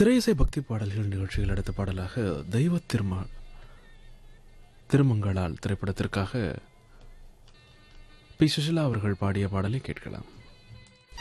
திரையிசை பக்தி பாடல்கள் நிகழ்ச்சியில் அடுத்த பாடலாக தெய்வ திருமங்களால் திரைப்படத்திற்காக பி சுஷிலா அவர்கள் பாடிய பாடலை கேட்கலாம்.